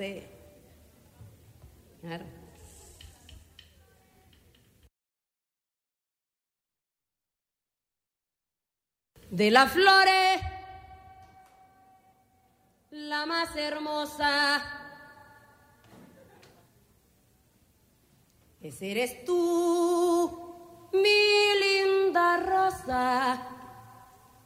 sé. Claro. De las flores, la más hermosa, ese eres tú, mi linda rosa.